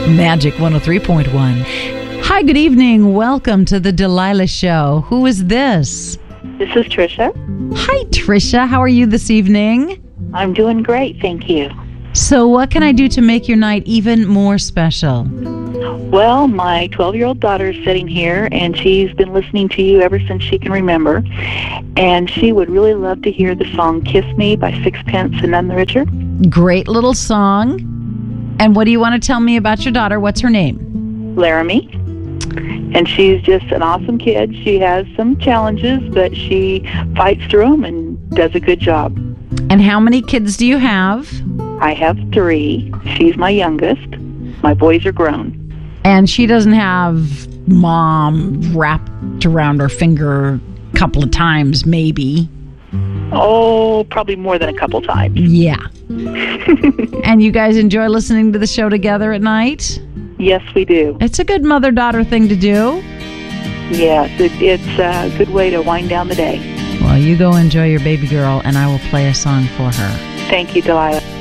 Magic 103.1. Hi, good evening. Welcome to the Delilah Show. Who is this? This is Tricia. Hi, Tricia. How are you this evening? I'm doing great, thank you. So what can I do to make your night even more special? Well, my 12-year-old daughter is sitting here, and she's been listening to you ever since she can remember. And she would really love to hear the song Kiss Me by Sixpence and None the Richer. Great little song. And what do you want to tell me about your daughter? What's her name? Laramie. And she's just an awesome kid. She has some challenges, but she fights through them and does a good job. And how many kids do you have? I have 3. She's my youngest. My boys are grown. And she doesn't have mom wrapped around her finger a couple of times, maybe. Oh, probably more than a couple times. Yeah. And you guys enjoy listening to the show together at night? Yes, we do. It's a good mother-daughter thing to do. Yes, it's a good way to wind down the day. Well, you go enjoy your baby girl, and I will play a song for her. Thank you, Delilah.